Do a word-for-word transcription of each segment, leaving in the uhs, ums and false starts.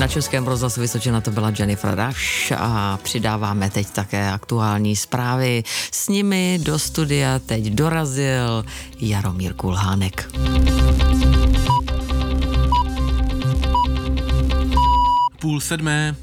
Na Českém rozhlasu Vysočina to byla Jennifer Rush a přidáváme teď také aktuální zprávy. S nimi do studia teď dorazil Jaromír Kulhánek. Půl sedmé.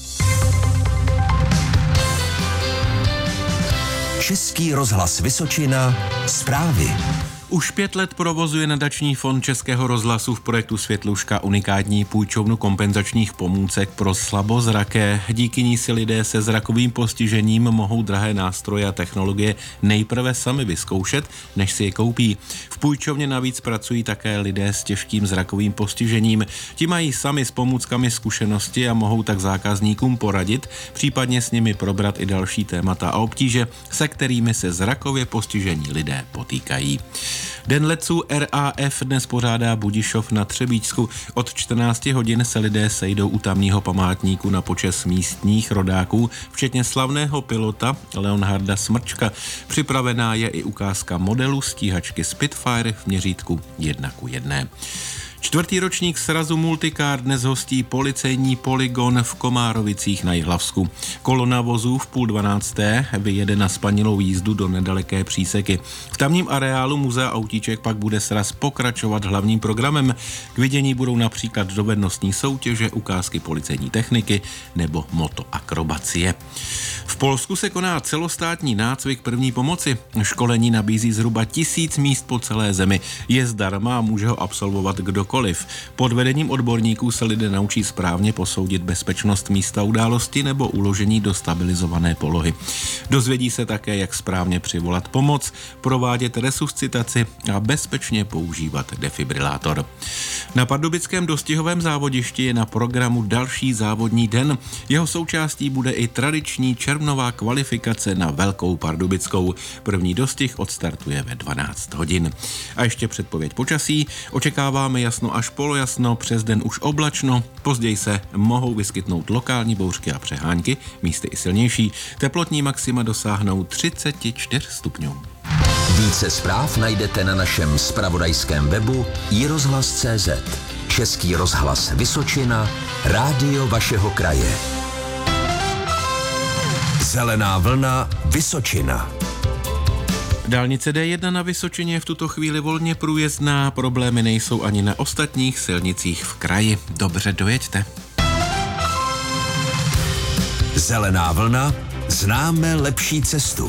Český rozhlas Vysočina, zprávy. Už pět let provozuje nadační fond Českého rozhlasu v projektu Světluška unikátní půjčovnu kompenzačních pomůcek pro slabozraké. Díky ní si lidé se zrakovým postižením mohou drahé nástroje a technologie nejprve sami vyzkoušet, než si je koupí. V půjčovně navíc pracují také lidé s těžkým zrakovým postižením. Ti mají sami s pomůckami zkušenosti a mohou tak zákazníkům poradit, případně s nimi probrat i další témata a obtíže, se kterými se zrakově postižení lidé potýkají. Den letců R A F dnes pořádá Budišov na Třebíčsku. Od čtrnácti hodin se lidé sejdou u tamního památníku na počest místních rodáků, včetně slavného pilota Leonharda Smrčka. Připravená je i ukázka modelu stíhačky Spitfire v měřítku jedna ku jedné. Čtvrtý ročník srazu Multicar dnes hostí policejní polygon v Komárovicích na Jihlavsku. Kolona vozů v půl dvanácté vyjede na spanilou jízdu do nedaleké příseky. V tamním areálu muzea autíček pak bude sraz pokračovat hlavním programem. K vidění budou například dovednostní soutěže, ukázky policejní techniky nebo motoakrobacie. V Polsku se koná celostátní nácvik první pomoci. Školení nabízí zhruba tisíc míst po celé zemi. Je zdarma a může ho absolvovat kdokoliv. Pod vedením odborníků se lidé naučí správně posoudit bezpečnost místa události nebo uložení do stabilizované polohy. Dozvědí se také, jak správně přivolat pomoc, provádět resuscitaci a bezpečně používat defibrilátor. Na pardubickém dostihovém závodišti je na programu další závodní den. Jeho součástí bude i tradiční červnová kvalifikace na Velkou Pardubickou. První dostih odstartuje ve dvanáct hodin. A ještě předpověď počasí. Očekáváme jasno až polojasno, přes den už oblačno, později se mohou vyskytnout lokální bouřky a přehánky, místy i silnější. Teplotní maxima dosáhnou třicet čtyři stupňů. Více zpráv najdete na našem zpravodajském webu i rozhlas tečka cé zet. Český rozhlas Vysočina, rádio vašeho kraje. Zelená vlna Vysočina. Dálnice D jedna na Vysočině je v tuto chvíli volně průjezdná, problémy nejsou ani na ostatních silnicích v kraji. Dobře dojeďte. Zelená vlna, známe lepší cestu.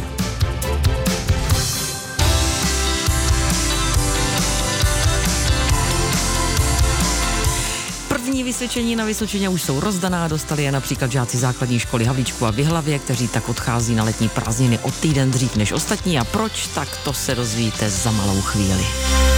První vysvědčení na Vysočině už jsou rozdaná, dostali je například žáci základní školy Havlíčku a v Jihlavě, kteří tak odchází na letní prázdniny o týden dřív než ostatní. A proč, tak to se dozvíte za malou chvíli.